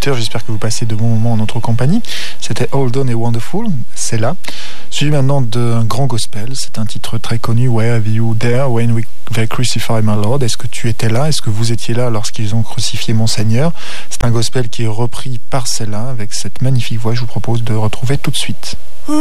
auditeurs, j'espère que vous passez de bons moments en notre compagnie. C'était Hold On et Wonderful, c'est là. Suivi maintenant d'un grand gospel, c'est un titre très connu, Where Have You There When They Crucify My Lord. Est-ce que tu étais là? Est-ce que vous étiez là lorsqu'ils ont crucifié mon Seigneur? C'est un gospel qui est repris par celle-là, avec cette magnifique voix, je vous propose de retrouver tout de suite.